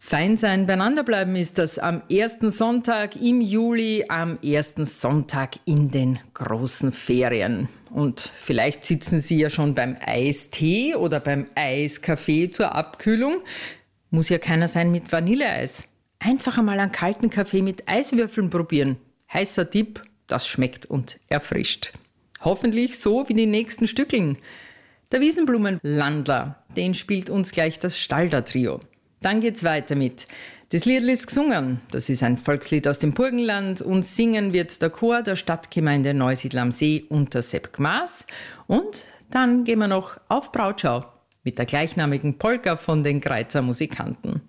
Fein sein, beieinander bleiben ist das am ersten Sonntag im Juli, am ersten Sonntag in den großen Ferien. Und vielleicht sitzen Sie ja schon beim Eistee oder beim Eiskaffee zur Abkühlung. Muss ja keiner sein mit Vanilleeis. Einfach einmal einen kalten Kaffee mit Eiswürfeln probieren. Heißer Tipp, das schmeckt und erfrischt. Hoffentlich so wie die nächsten Stückeln. Der Wiesenblumenlandler, den spielt uns gleich das Stalder-Trio. Dann geht's weiter mit Das Liedl ist gesungen. Das ist ein Volkslied aus dem Burgenland und singen wird der Chor der Stadtgemeinde Neusiedl am See unter Sepp Gmaß. Und dann gehen wir noch auf Brautschau mit der gleichnamigen Polka von den Greizer Musikanten.